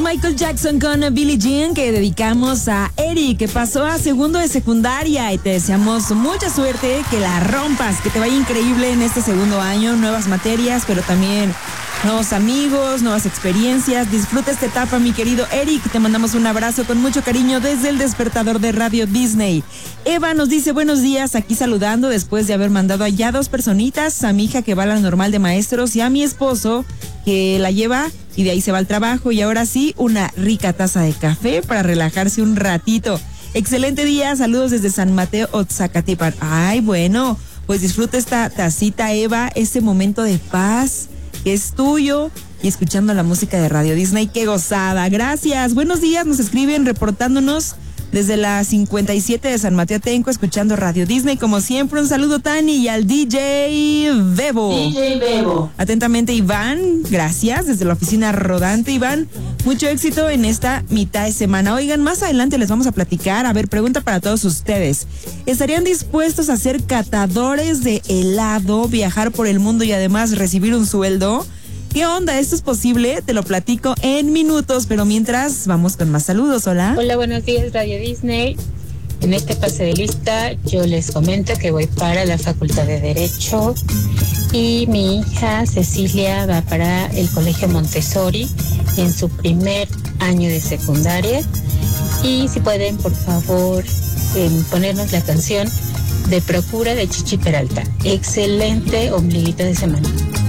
Michael Jackson con Billie Jean, que dedicamos a Eric, que pasó a segundo de secundaria, y te deseamos mucha suerte, que la rompas, que te vaya increíble en este segundo año, nuevas materias, pero también nuevos amigos, nuevas experiencias. Disfruta esta etapa, mi querido Eric. Te mandamos un abrazo con mucho cariño desde el despertador de Radio Disney. Eva nos dice buenos días, aquí saludando después de haber mandado allá 2 personitas, a mi hija que va a la normal de maestros y a mi esposo que la lleva y de ahí se va al trabajo, y ahora sí, una rica taza de café para relajarse un ratito. Excelente día, saludos desde San Mateo, Oaxacatepan. Ay, bueno, pues disfruta esta tacita, Eva, este momento de paz que es tuyo, y escuchando la música de Radio Disney. ¡Qué gozada! Gracias. Buenos días, nos escriben reportándonos desde la 57 de San Mateo Atenco, escuchando Radio Disney. Como siempre, un saludo, Tani, y al DJ Bebo. DJ Bebo. Atentamente, Iván. Gracias, desde la oficina rodante, Iván. Mucho éxito en esta mitad de semana. Oigan, más adelante les vamos a platicar. A ver, pregunta para todos ustedes. ¿Estarían dispuestos a ser catadores de helado, viajar por el mundo y además recibir un sueldo? ¿Qué onda? ¿Esto es posible? Te lo platico en minutos, pero mientras vamos con más saludos. Hola. Hola, buenos días, Radio Disney. En este pase de lista yo les comento que voy para la Facultad de Derecho y mi hija Cecilia va para el Colegio Montessori en su primer año de secundaria. Y si pueden, por favor, ponernos la canción de Procura de Chichi Peralta. Excelente ombliguito de semana.